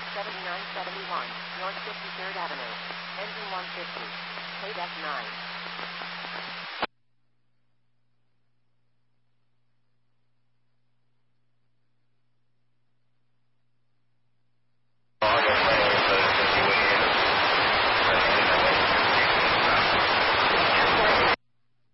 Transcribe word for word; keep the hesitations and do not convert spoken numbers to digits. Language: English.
seventy-nine seventy-one, North fifty-third Avenue. Engine one fifty. Paid F nine.